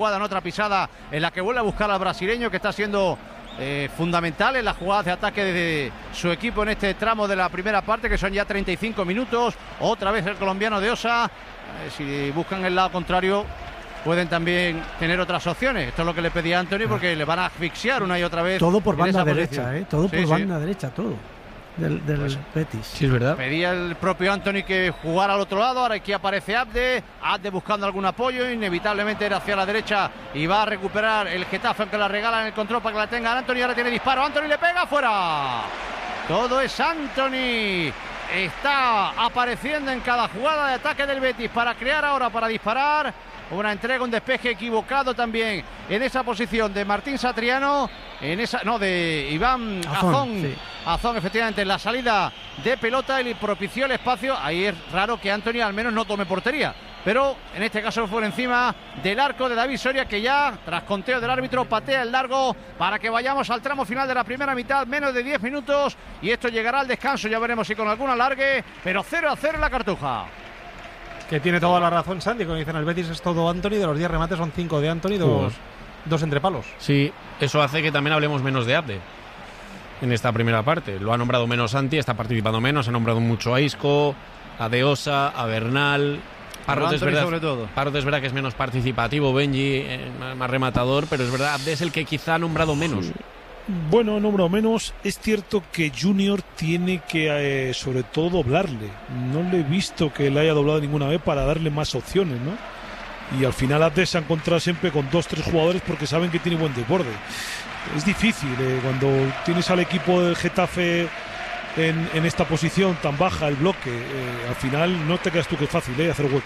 jugada en otra pisada en la que vuelve a buscar al brasileño, que está siendo fundamental en las jugadas de ataque de su equipo en este tramo de la primera parte, que son ya 35 minutos. Otra vez el colombiano de Osa. Si buscan el lado contrario pueden también tener otras opciones. Esto es lo que le pedía Antony, porque le van a asfixiar una y otra vez. Todo por banda derecha, todo por banda derecha, todo. Del pues, Betis. Sí, es verdad. Pedía el propio Antony que jugara al otro lado. Ahora aquí aparece Abde buscando algún apoyo, inevitablemente era hacia la derecha y va a recuperar el Getafe, aunque la regala en el control para que la tenga Antony. Ahora tiene disparo, Antony le pega, fuera. Todo es Antony. Está apareciendo en cada jugada de ataque del Betis para crear ahora, para disparar. Una entrega, un despeje equivocado también en esa posición de Martín Satriano, de Iván Azón. Sí. Azón, efectivamente, en la salida de pelota, él propició el espacio. Ahí es raro que Antony al menos no tome portería, pero en este caso fue encima del arco de David Soria, que ya, tras conteo del árbitro, patea el largo para que vayamos al tramo final de la primera mitad. Menos de 10 minutos y esto llegará al descanso, ya veremos si con algún alargue, pero 0-0 en la Cartuja. Que tiene toda la razón Santi, como dicen, el Betis es todo Antony, de los 10 remates son 5 de Antony, dos entre palos. Sí, eso hace que también hablemos menos de Abde en esta primera parte. Lo ha nombrado menos Santi, está participando menos, ha nombrado mucho a Isco, a De Osa, a Bernal. Parrot es verdad que es menos participativo, Benji, más rematador, pero es verdad, Abde es el que quizá ha nombrado menos. Sí. Bueno, nombrado menos. Es cierto que Junior tiene que sobre todo doblarle. No le he visto que le haya doblado ninguna vez para darle más opciones, ¿no? Y al final Abde se ha encontrado siempre con 2-3 jugadores porque saben que tiene buen desborde. Es difícil cuando tienes al equipo del Getafe en esta posición tan baja, el bloque, al final no te creas tú que es fácil hacer hueco.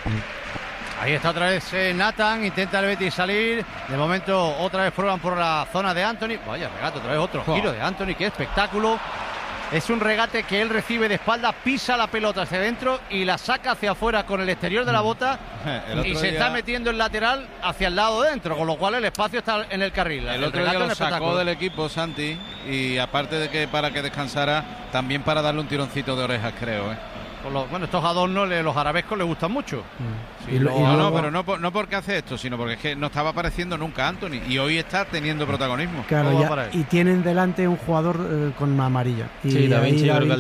Ahí está otra vez Nathan, intenta el Betis salir. De momento otra vez prueban por la zona de Antony. Vaya regate, otra vez otro giro de Antony, qué espectáculo. Es un regate que él recibe de espalda, pisa la pelota hacia adentro y la saca hacia afuera con el exterior de la bota y se está metiendo el lateral hacia el lado de dentro, con lo cual el espacio está en el carril. El otro día lo sacó del equipo Santi, y aparte de que para que descansara, también para darle un tironcito de orejas, creo. Bueno, estos adornos los arabescos les gustan mucho. Sí, pero no porque hace esto, sino porque es que no estaba apareciendo nunca Antony y hoy está teniendo protagonismo. Claro, y tienen delante un jugador con una amarilla. Y sí, Da Vinci, que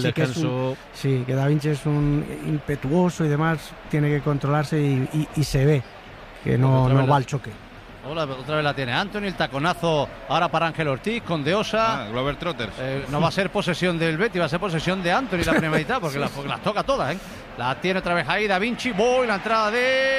Da Vinci es un impetuoso y demás, tiene que controlarse y se ve que no va al choque. Otra vez la tiene Antony, el taconazo ahora para Ángel Ortiz con De Osa. Glover Trotters. No va a ser posesión del Betis, va a ser posesión de Antony la primera mitad, porque las toca todas. La tiene otra vez ahí Da Vinci. La entrada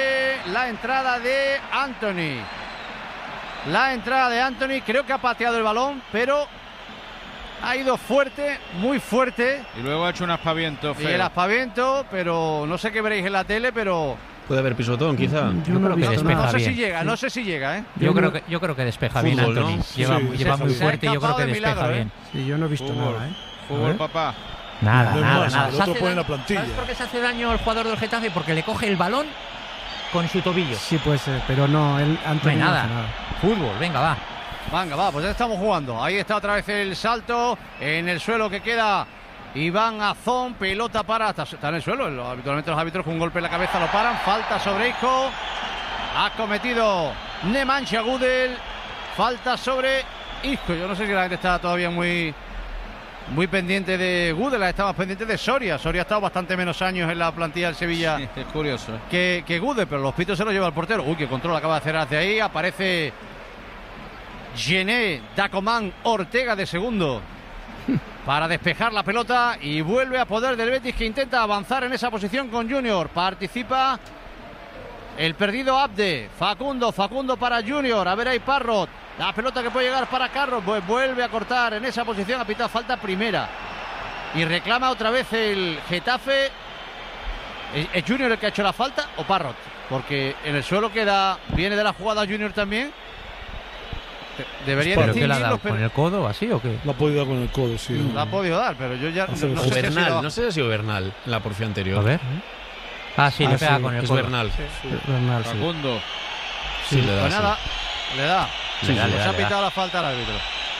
de Antony. La entrada de Antony, creo que ha pateado el balón, pero ha ido fuerte, muy fuerte. Y luego ha hecho un aspaviento feo. Y el aspaviento, pero no sé qué veréis en la tele, pero... Puede haber pisotón, quizá. Yo creo que despeja bien. No sé si llega. Yo creo que despeja bien Antony. ¿No? Lleva muy fuerte y yo creo que despeja bien. Sí, yo no he visto nada. Fútbol, papá. Nada. El otro pone la plantilla. ¿Sabes por qué se hace daño el jugador del Getafe? Porque le coge el balón con su tobillo. Sí, puede ser, pero no, Antony no hace nada. Fútbol, venga, va. Pues ya estamos jugando. Ahí está otra vez el salto. En el suelo que queda Iván Azón, pelota para... Está en el suelo, habitualmente los árbitros con un golpe en la cabeza lo paran. Falta sobre Isco. Ha cometido Nemanja Gudel. Falta sobre Isco. Yo no sé si la gente está todavía muy pendiente de Gudel. Está más pendiente de Soria. Soria ha estado bastante menos años en la plantilla del Sevilla. Sí, es curioso. Que Gudel, pero los pitos se los lleva el portero. Uy, qué control acaba de hacer hacia ahí. Aparece Gené Dacomán Ortega de segundo para despejar la pelota y vuelve a poder del Betis, que intenta avanzar en esa posición con Junior. Participa el perdido Abde. Facundo para Junior. A ver ahí Parrot. La pelota que puede llegar para Carlos, pues vuelve a cortar en esa posición. Ha pitado falta primera y reclama otra vez el Getafe. ¿Es Junior el que ha hecho la falta o Parrot? Porque en el suelo viene de la jugada Junior también. Debería ¿Pero qué la ha dado? ¿Con el codo así o qué? La ha podido dar con el codo, sí. La ha podido dar, pero yo ya... No sé si ha sido Bernal en la porción anterior. A ver. Sí, le pega con el codo. Es Bernal. Bernal, Facundo. Sí, le da. Pues nada, le da. Sí, se ha pitado la falta al árbitro.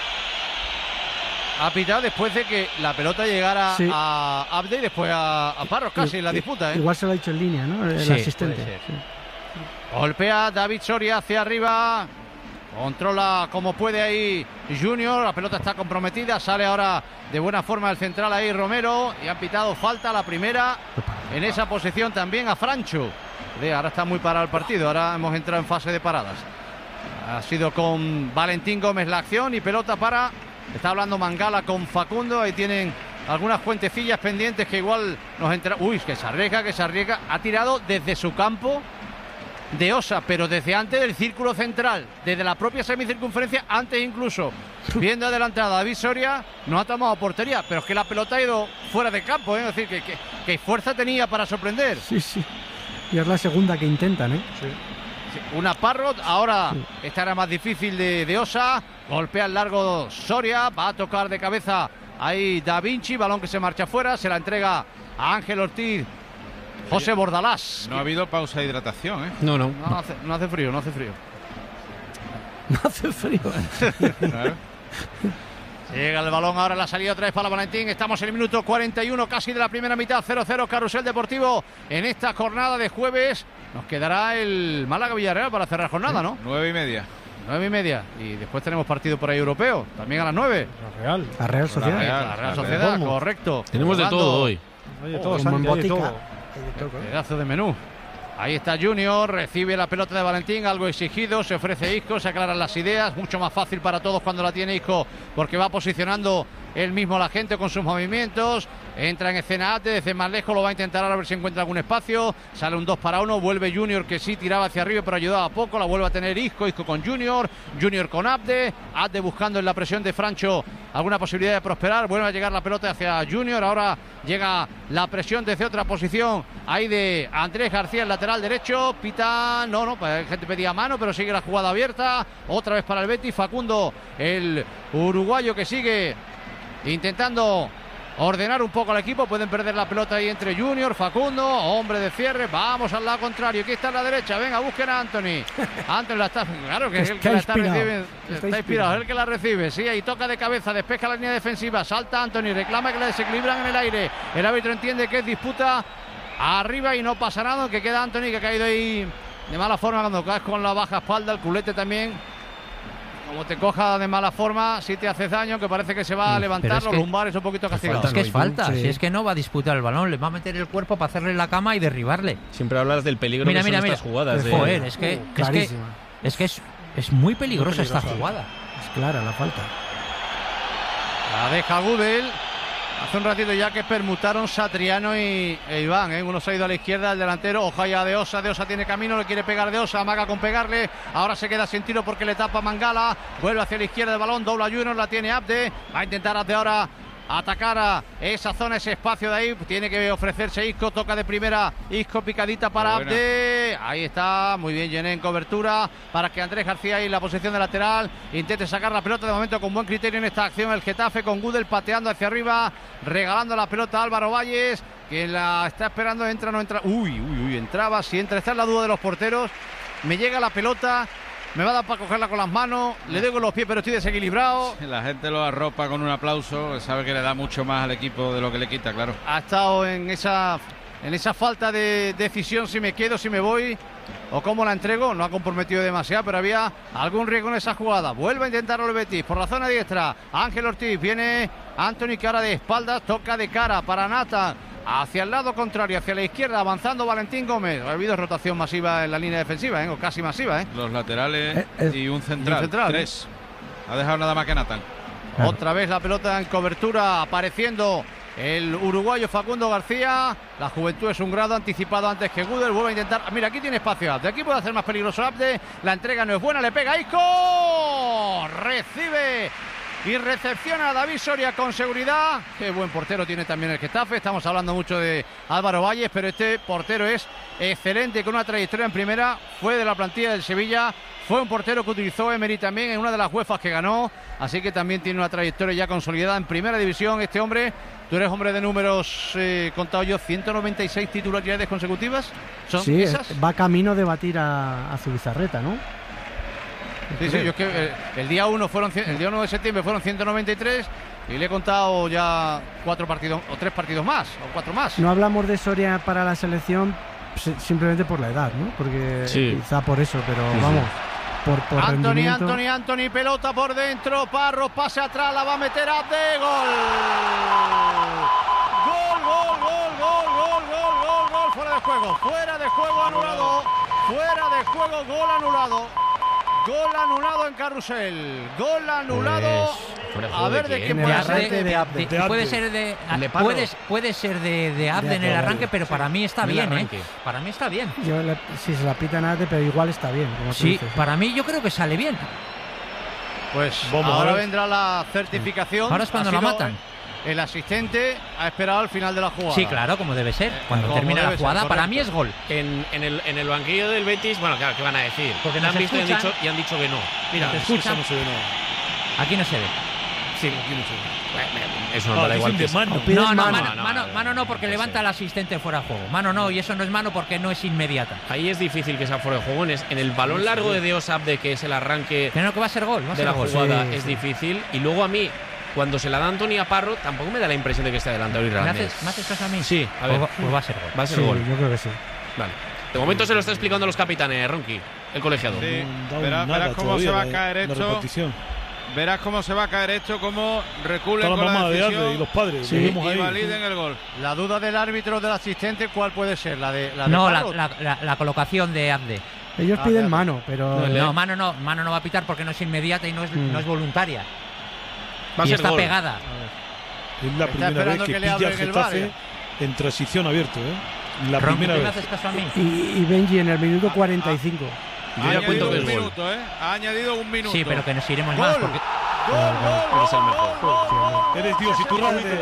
Ha pitado después de que la pelota llegara a Abde y después a Parros casi en la disputa. Igual se lo ha dicho en línea, ¿no? El asistente. Golpea David Soria hacia arriba. Controla como puede ahí Junior. La pelota está comprometida. Sale ahora de buena forma el central ahí Romero. Y han pitado falta la primera en esa posición también a Francho. Ahora está muy parado el partido. Ahora hemos entrado en fase de paradas. Ha sido con Valentín Gómez la acción y pelota para... Está hablando Mangala con Facundo. Ahí tienen algunas cuentecillas pendientes que igual nos entra... Uy, que se arriesga. Ha tirado desde su campo de Osa, pero desde antes del círculo central, desde la propia semicircunferencia, antes incluso, viendo adelantada a David Soria, no ha tomado portería, pero es que la pelota ha ido fuera de campo, es decir, que fuerza tenía para sorprender. Sí. Y es la segunda que intentan, ¿eh? Sí. Una Parrot, ahora esta era más difícil de Osa, golpea el largo Soria, va a tocar de cabeza ahí Da Vinci, balón que se marcha fuera, se la entrega a Ángel Ortiz. José Bordalás. No ha habido pausa de hidratación, ¿eh? No hace frío. No hace frío. Claro. Llega el balón ahora, la salida otra vez para Valentín. Estamos en el minuto 41 casi de la primera mitad. 0-0 Carrusel Deportivo en esta jornada de jueves. Nos quedará el Málaga-Villarreal para cerrar jornada, ¿no? 9:30. 9:30. Y después tenemos partido por ahí europeo. También a las 9. La Real Sociedad. La Real Sociedad, correcto. Tenemos de todo hoy. Oye, todo, Santi, oye, todo. Pedazo de menú. Ahí está Junior, recibe la pelota de Valentín, algo exigido, se ofrece Isco, se aclaran las ideas, mucho más fácil para todos cuando la tiene Isco, porque va posicionando él mismo a la gente con sus movimientos. Entra en escena Ate, desde más lejos lo va a intentar ahora a ver si encuentra algún espacio. Sale un 2 para 1, vuelve Junior que sí tiraba hacia arriba pero ayudaba poco, la vuelve a tener Isco con Junior con Abde buscando en la presión de Francho alguna posibilidad de prosperar, vuelve a llegar la pelota hacia Junior, ahora llega la presión desde otra posición ahí de Andrés García, el lateral derecho, pita, la gente pedía mano pero sigue la jugada abierta, otra vez para el Betis, Facundo, el uruguayo que sigue intentando ordenar un poco al equipo, pueden perder la pelota ahí entre Junior, Facundo, hombre de cierre, vamos al lado contrario, aquí está en la derecha, venga, busquen a Anthony la está, claro que es el que la está recibiendo, está inspirado, es el que la recibe, sí, ahí toca de cabeza, despeja la línea defensiva, salta Anthony, reclama que la desequilibran en el aire, el árbitro entiende que es disputa arriba y no pasa nada, que queda Anthony que ha caído ahí de mala forma cuando caes con la baja espalda, el culete también. Como te coja de mala forma, si te haces daño, que parece que se va a levantar los lumbares un poquito castigados. Es que es falta, si es que no va a disputar el balón, le va a meter el cuerpo para hacerle la cama y derribarle. Siempre hablas del peligro que son estas jugadas. Joder, es que es muy peligrosa esta jugada. Es clara la falta. La deja Gudel. Hace un ratito ya que permutaron Satriano e Iván, Uno se ha ido a la izquierda, el delantero, ojo ya de Osa tiene camino, le quiere pegar de Osa, amaga con pegarle, ahora se queda sin tiro porque le tapa Mangala, vuelve hacia la izquierda del balón, dobla Junior, la tiene Abde, va a intentar Abde ahora atacar a esa zona, ese espacio de ahí, tiene que ofrecerse Isco, toca de primera Isco, picadita para Abde, ahí está, muy bien Gené en cobertura, para que Andrés García ahí en la posición de lateral, intente sacar la pelota de momento con buen criterio en esta acción, el Getafe con Gudel pateando hacia arriba, regalando la pelota a Álvaro Valles, que la está esperando, entra, no entra, entraba, si entra, está en la duda de los porteros, me llega la pelota, me va a dar para cogerla con las manos, le doy con los pies pero estoy desequilibrado. La gente lo arropa con un aplauso, sabe que le da mucho más al equipo de lo que le quita, claro. Ha estado en esa falta de decisión, si me quedo, si me voy o cómo la entrego, no ha comprometido demasiado, pero había algún riesgo en esa jugada. Vuelve a intentarlo el Betis por la zona diestra, Ángel Ortiz, viene Anthony que ahora de espaldas, toca de cara para Nathan. Hacia el lado contrario, hacia la izquierda, avanzando Valentín Gómez. Ha habido rotación masiva en la línea defensiva, o casi masiva. Los laterales y un central. 3. Ha dejado nada más que Nathan. Claro. Otra vez la pelota en cobertura, apareciendo el uruguayo Facundo García. La juventud es un grado, anticipado antes que Gudel. Vuelve a intentar. Mira, aquí tiene espacio Abde. Aquí puede hacer más peligroso Abde. La entrega no es buena, le pega Isco. Recibe y recepciona a David Soria con seguridad. Qué buen portero tiene también el Getafe. Estamos hablando mucho de Álvaro Valles, pero este portero es excelente, con una trayectoria en primera. Fue de la plantilla del Sevilla. Fue un portero que utilizó Emery también en una de las UEFAs que ganó. Así que también tiene una trayectoria ya consolidada en primera división. Este hombre, tú eres hombre de números, contado yo, 196 titularidades consecutivas. ¿Son esas? Va camino de batir a Zubizarreta, ¿no? Sí, yo es que el día 1 de septiembre fueron 193 y le he contado ya 4 partidos o 3 partidos más o 4 más. No hablamos de Soria para la selección simplemente por la edad, ¿no? Porque quizá por eso, pero vamos. Por Anthony, pelota por dentro, Parro, pase atrás, la va a meter Abde, gol, fuera de juego, anulado, gol anulado en Carrusel, gol anulado. A ver de quién puede ser. De Abde. Puede ser de Abde en el arranque, pero para mí está bien, Para mí está bien. Si se la pitan a Abde, pero igual está bien. Como sí, dices, para mí yo creo que sale bien. Pues ahora vendrá la certificación. Ahora es cuando la matan. El asistente ha esperado al final de la jugada. Sí, claro, como debe ser. Cuando termina la jugada, para mí es gol. En el banquillo del Betis, bueno, claro, ¿qué van a decir? Porque no han visto y han dicho que no. Mira, no se ve nada. Aquí no se ve. Sí, aquí no se ve. Eso no da igual que mano no, porque levanta al asistente fuera de juego. Mano no, y eso no es mano porque no es inmediata. Ahí es difícil que sea fuera de juego. En el balón largo de Deos Abde, que es el arranque que va a ser gol, de la jugada, es difícil. Y luego a mí, cuando se la da Anthony a Parro, tampoco me da la impresión de que esté adelantado Irlandés. ¿Me haces caso a mí? Sí, a ver. Pues va a ser gol. Va a ser gol. Yo creo que sí. Vale. De momento se lo está explicando a los capitanes, Ronqui, el colegiado. Sí, verás cómo se va a caer esto. Verás cómo se va a caer esto, cómo reculen con la decisión y los padres. Y validen el gol. La duda del árbitro del asistente, ¿cuál puede ser? ¿La de la colocación de Abde. Ellos piden mano, pero... Mano no va a pitar porque no es inmediata y no es voluntaria. Va a ser está gol. pegada. Es la primera vez que pilla el Getafe en transición abierto, La primera vez. ¿Me haces caso a mí? Y Benji en el minuto 45. Yo ya cuento que es gol. Ha añadido un minuto. Sí, pero que nos iremos más porque... Eres el mejor. Eres Dios y tú Gol del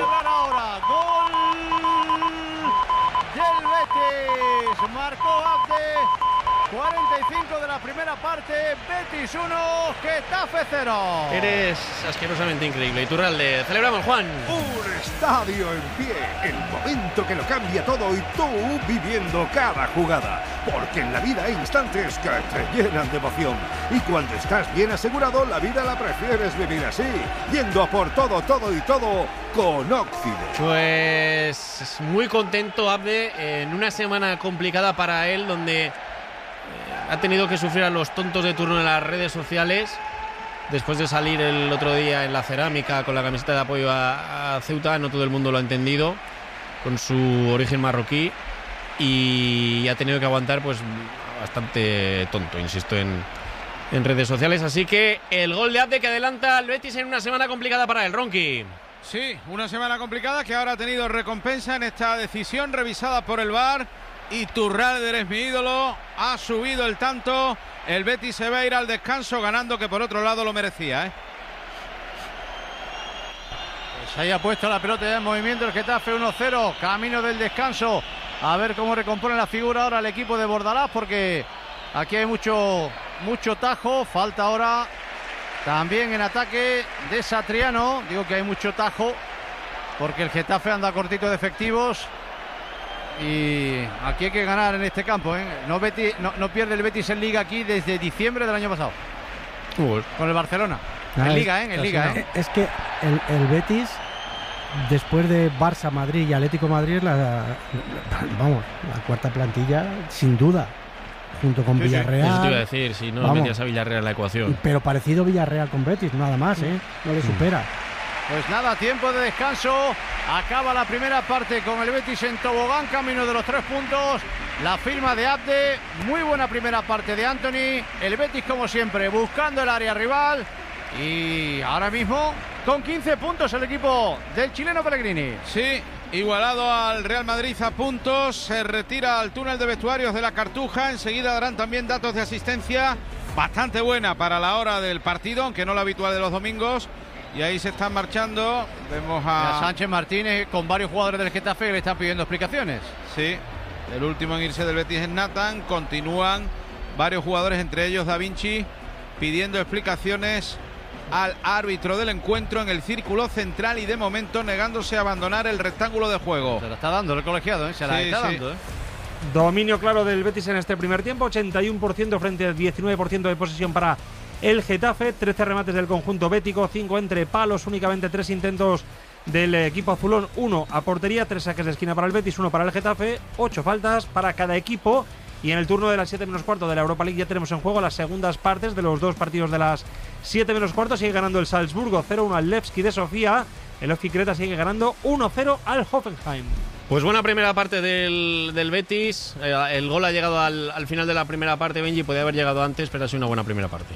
Betis. Marcó Abde. 45 de la primera parte, Betis 1, Getafe 0. Eres asquerosamente increíble. Iturralde, celebramos, Juan. Un estadio en pie, el momento que lo cambia todo y tú viviendo cada jugada. Porque en la vida hay instantes que te llenan de emoción. Y cuando estás bien asegurado, la vida la prefieres vivir así, yendo a por todo y todo con Óxido. Pues muy contento Abde en una semana complicada para él, donde ha tenido que sufrir a los tontos de turno en las redes sociales después de salir el otro día en la cerámica con la camiseta de apoyo a Ceuta. No todo el mundo lo ha entendido con su origen marroquí y ha tenido que aguantar pues bastante tonto, insisto, en redes sociales. Así que el gol de Abde que adelanta al Betis en una semana complicada para él, Ronqui. Sí, una semana complicada que ahora ha tenido recompensa en esta decisión revisada por el VAR. Iturralde, eres mi ídolo, ha subido el tanto, el Betis se va a ir al descanso ganando, que por otro lado lo merecía, Pues ahí ha puesto la pelota ya en movimiento el Getafe 1-0, camino del descanso, a ver cómo recompone la figura ahora el equipo de Bordalás, porque aquí hay mucho tajo, falta ahora también en ataque de Satriano, digo que hay mucho tajo, porque el Getafe anda cortito de efectivos. Y aquí hay que ganar en este campo, No pierde el Betis en Liga aquí desde diciembre del año pasado. Con el Barcelona. En Liga, En Liga. Es que el Betis, después de Barça, Madrid y Atlético Madrid, es la cuarta plantilla, sin duda. Junto con Villarreal. Eso te iba a decir, si no metías a Villarreal en la ecuación. Pero parecido Villarreal con Betis, nada más, No le supera. Pues nada, tiempo de descanso. Acaba la primera parte con el Betis en tobogán, camino de los 3 puntos. La firma de Abde, muy buena primera parte de Anthony. El Betis, como siempre, buscando el área rival. Y ahora mismo con 15 puntos el equipo del chileno Pellegrini. Sí, igualado al Real Madrid a puntos. Se retira al túnel de vestuarios de la Cartuja. Enseguida darán también datos de asistencia bastante buena para la hora del partido, aunque no la habitual de los domingos. Y ahí se están marchando. Vemos a Sánchez Martínez con varios jugadores del Getafe que le están pidiendo explicaciones. Sí, el último en irse del Betis es Nathan. Continúan varios jugadores, entre ellos Da Vinci, pidiendo explicaciones al árbitro del encuentro en el círculo central y de momento negándose a abandonar el rectángulo de juego. Se la está dando el colegiado, se la está dando. Dominio claro del Betis en este primer tiempo, 81% frente al 19% de posesión para el Getafe, 13 remates del conjunto bético, 5 entre palos, únicamente 3 intentos del equipo azulón, 1 a portería, 3 saques de esquina para el Betis, 1 para el Getafe, 8 faltas para cada equipo. Y en el turno de las 7 menos cuarto de la Europa League ya tenemos en juego las segundas partes de los 2 partidos de las 7 menos cuarto. Sigue ganando el Salzburgo 0-1 al Levski de Sofía. El Levski Creta sigue ganando 1-0 al Hoffenheim. Pues buena primera parte del Betis. El gol ha llegado al final de la primera parte, Benji. Podía haber llegado antes, pero ha sido una buena primera parte.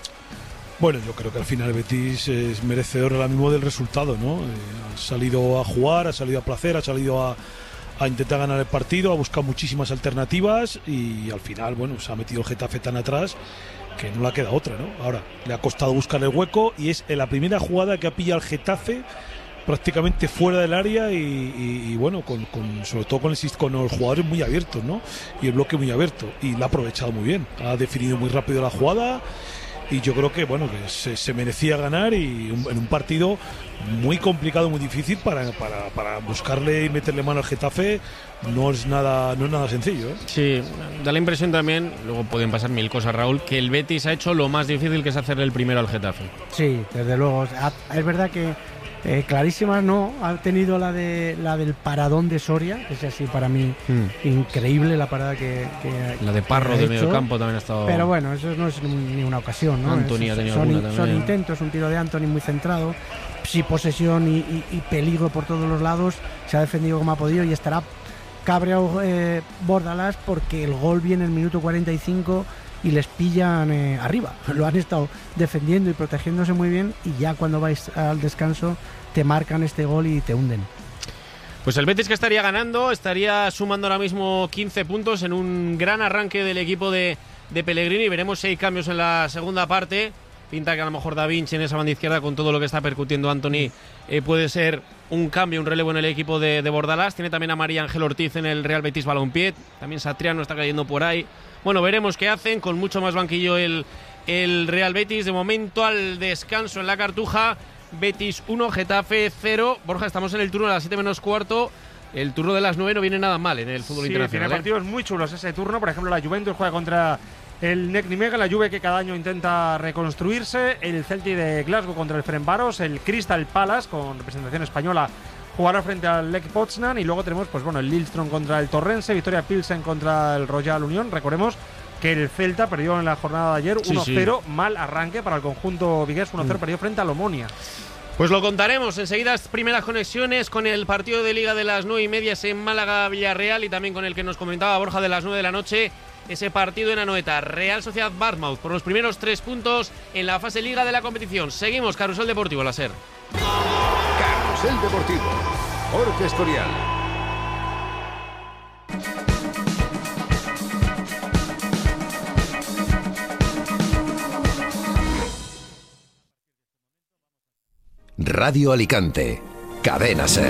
Bueno, yo creo que al final el Betis es merecedor ahora mismo del resultado, ¿no? Ha salido a jugar, ha salido a placer, ha salido a intentar ganar el partido, ha buscado muchísimas alternativas y al final, bueno, se ha metido el Getafe tan atrás que no le queda otra, ¿no? Ahora, le ha costado buscar el hueco y es la primera jugada que ha pillado el Getafe prácticamente fuera del área y bueno, sobre todo con los jugadores muy abiertos, ¿no? Y el bloque muy abierto y lo ha aprovechado muy bien, ha definido muy rápido la jugada. Y yo creo que bueno, que se merecía ganar y en un partido muy complicado, muy difícil para buscarle y meterle mano al Getafe no es nada sencillo, ¿eh? Sí, da la impresión también, luego pueden pasar mil cosas, Raúl, que el Betis ha hecho lo más difícil, que es hacerle el primero al Getafe. Sí, desde luego. Es verdad que clarísimas no, ha tenido la del paradón de Soria, que es así para mí increíble la parada que la de Parro de medio campo también ha estado. Pero bueno, eso no es ni una ocasión, ¿no? Antony ha tenido alguna también. Son intentos, un tiro de Antony muy centrado, sí, posesión y peligro por todos los lados, se ha defendido como ha podido y estará cabreado Bordalás porque el gol viene en el minuto 45 y les pillan arriba. Lo han estado defendiendo y protegiéndose muy bien y ya cuando vais al descanso te marcan este gol y te hunden. Pues el Betis, que estaría ganando, estaría sumando ahora mismo 15 puntos en un gran arranque del equipo de Pellegrini. Veremos si hay cambios en la segunda parte. Pinta que a lo mejor Da Vinci en esa banda izquierda, con todo lo que está percutiendo Antony, puede ser un cambio, un relevo en el equipo de Bordalás. Tiene también a María Ángel Ortiz en el Real Betis Balompié. También Satriano está cayendo por ahí. Bueno, veremos qué hacen, con mucho más banquillo el Real Betis. De momento al descanso en la Cartuja, Betis 1, Getafe 0. Borja, estamos en el turno de las 7 menos cuarto. El turno de las 9 no viene nada mal en el fútbol internacional. Tiene partidos muy chulos ese turno. Por ejemplo, la Juventus juega contra el Nek Nimega, la Juve que cada año intenta reconstruirse. El Celtic de Glasgow contra el Ferencváros. El Crystal Palace, con representación española, jugará frente al Lech Poznan. Y luego tenemos pues bueno, el Lillestrøm contra el Torrense, Victoria Pilsen contra el Royal Unión. Recordemos que el Celta perdió en la jornada de ayer 1-0, mal arranque para el conjunto vigués, 1-0 perdió frente al Omonia. Pues lo contaremos enseguida, primeras conexiones con el partido de Liga de las 9:30 en Málaga-Villarreal y también con el que nos comentaba Borja de las 9 de la noche, ese partido en Anoeta, Real Sociedad Bournemouth, por los primeros 3 puntos en la fase Liga de la competición. Seguimos, Carrusel Deportivo, la SER. Carrusel Deportivo, Jorge Escorial. Radio Alicante, Cadena SER.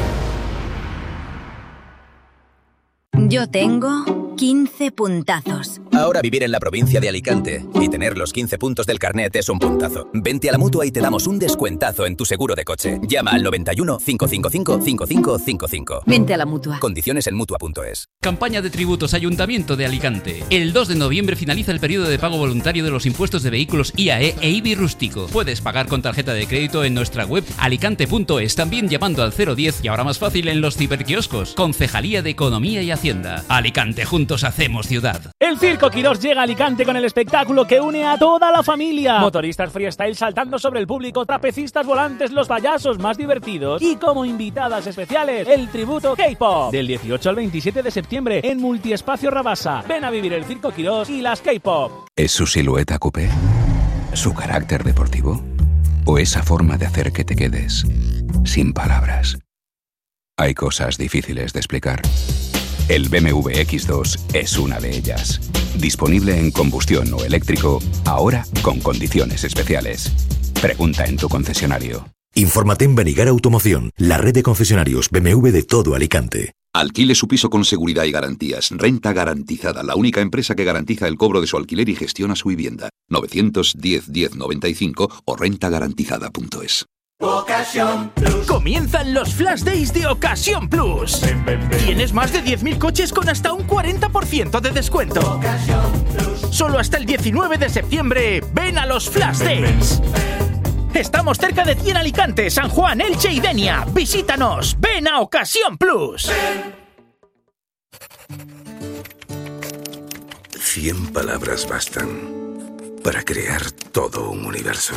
Yo tengo 15 puntazos. Ahora vivir en la provincia de Alicante y tener los 15 puntos del carnet es un puntazo. Vente a la Mutua y te damos un descuentazo en tu seguro de coche. Llama al 91 555 5555. Vente a la Mutua. Condiciones en Mutua.es. Campaña de tributos Ayuntamiento de Alicante. El 2 de noviembre finaliza el periodo de pago voluntario de los impuestos de vehículos IAE e IBI rústico. Puedes pagar con tarjeta de crédito en nuestra web alicante.es, también llamando al 010 y ahora más fácil en los ciberquioscos. Concejalía de Economía y Hacienda. Alicante, juntos hacemos ciudad. El Circo Quirós llega a Alicante con el espectáculo que une a toda la familia. Motoristas freestyle saltando sobre el público, trapecistas volantes, los payasos más divertidos y como invitadas especiales, el tributo K-Pop. Del 18 al 27 de septiembre en Multiespacio Rabasa. Ven a vivir el Circo Quirós y las K-Pop. ¿Es su silueta coupé? ¿Su carácter deportivo? ¿O esa forma de hacer que te quedes sin palabras? Hay cosas difíciles de explicar. El BMW X2 es una de ellas. Disponible en combustión o eléctrico, ahora con condiciones especiales. Pregunta en tu concesionario. Infórmate en Benigar Automoción, la red de concesionarios BMW de todo Alicante. Alquile su piso con seguridad y garantías. Renta Garantizada, la única empresa que garantiza el cobro de su alquiler y gestiona su vivienda. 910 1095 o rentagarantizada.es. Ocasión Plus. Comienzan los Flash Days de Ocasión Plus. Tienes más de 10.000 coches con hasta un 40% de descuento. Ocasión Plus. Solo hasta el 19 de septiembre. Ven a los Flash Days. Estamos cerca de ti en Alicante, San Juan, Elche y Denia. Visítanos. Ven a Ocasión Plus. 100 palabras bastan para crear todo un universo.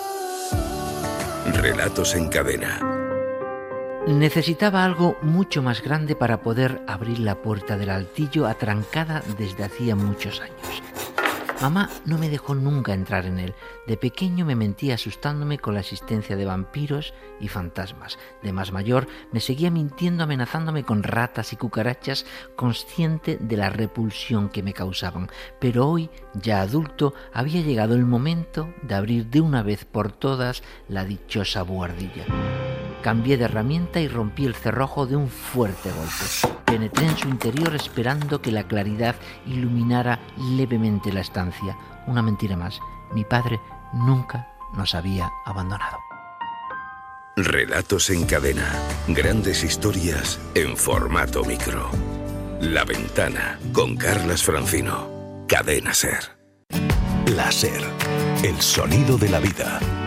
Relatos en cadena. Necesitaba algo mucho más grande para poder abrir la puerta del altillo atrancada desde hacía muchos años. Mamá no me dejó nunca entrar en él. De pequeño me mentía asustándome con la existencia de vampiros y fantasmas. De más mayor me seguía mintiendo amenazándome con ratas y cucarachas, consciente de la repulsión que me causaban. Pero hoy, ya adulto, había llegado el momento de abrir de una vez por todas la dichosa buhardilla. Cambié de herramienta y rompí el cerrojo de un fuerte golpe. Penetré en su interior esperando que la claridad iluminara levemente la estancia. Una mentira más. Mi padre nunca nos había abandonado. Relatos en cadena. Grandes historias en formato micro. La Ventana con Carlas Francino. Cadena SER. La SER. El sonido de la vida.